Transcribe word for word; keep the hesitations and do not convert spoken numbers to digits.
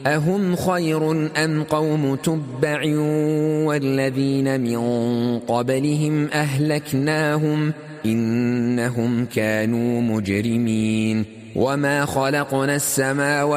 أهم خير أم قوم تبع والذين من قبلهم أهلكناهم إنهم كانوا مجرمين وما خلقنا السماوات